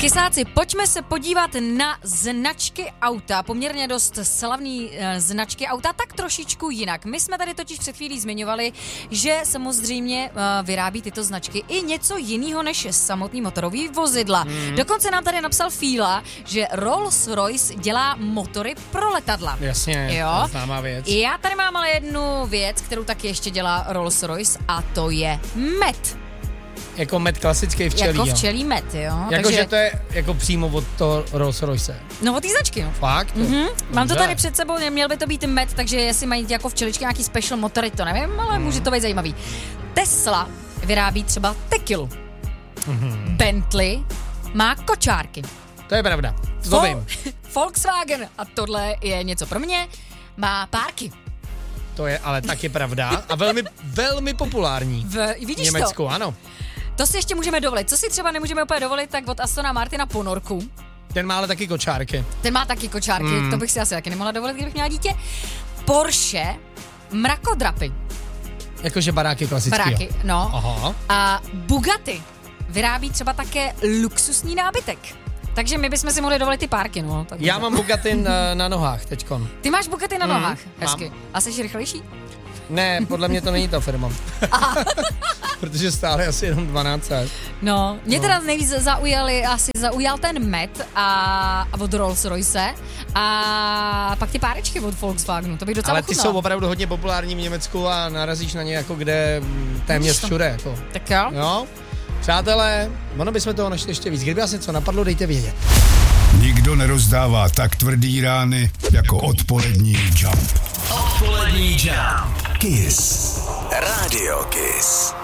Kysáci, pojďme se podívat na značky auta, poměrně dost slavný značky auta, tak trošičku jinak. My jsme tady totiž před chvílí zmiňovali, že samozřejmě vyrábí tyto značky i něco jiného než samotný motorový vozidla. Dokonce nám tady napsal Fíla, že Rolls-Royce dělá motory pro letadla. Jasně, jo? Známá věc. Já tady mám ale jednu věc, kterou taky ještě dělá Rolls-Royce, a to je med. Jako med klasický včelí, Jako včelí med, jo. Jakože to je jako přímo od toho Rolls-Royce. No od té značky, no. Fakt? Mám to tady před sebou, měl by to být med, takže jestli mají jako včeličky nějaký special motory, to nevím, ale může to být zajímavý. Tesla vyrábí třeba tequilu. Bentley má kočárky. To je pravda, to vím. Volkswagen, a tohle je něco pro mě, má párky. To je ale taky pravda a velmi, velmi populární. Vidíš v Německu, to? ano. To si ještě můžeme dovolit. Co si třeba nemůžeme úplně dovolit, tak od Astona Martina ponorku. Ten má ale taky kočárky. Ten má taky kočárky, to bych si asi taky nemohla dovolit, kdybych měla dítě. Porsche mrakodrapy. Jakože baráky klasický. Baráky, no. Aha. A Bugatti vyrábí třeba také luxusní nábytek. Takže my bychom si mohli dovolit ty párky, no. Tak Já mám Bugatti na nohách teďkon. Ty máš Bugatti na nohách, hezky. A jsi rychlejší? Ne, podle mě to není ta firma. Protože stále asi jenom 12 let. No, mě teda nejvíc zaujal ten med a od Rolls-Royce a pak ty párečky od Volkswagenu, to bych docela Ale ty ochutnala. jsou opravdu hodně populární v Německu a narazíš na ně jako kde téměř všude. Jako. Tak jo. Jo? Přátelé, ono bychom toho našli ještě víc. Kdyby vás něco napadlo, dejte vědět. Nikdo nerozdává tak tvrdý rány jako odpolední Jump. Odpolední Jump. Kiss. Radio Kiss.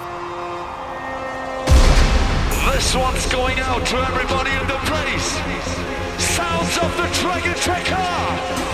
This one's going out to everybody in the place. Sounds of the Dragon Checker.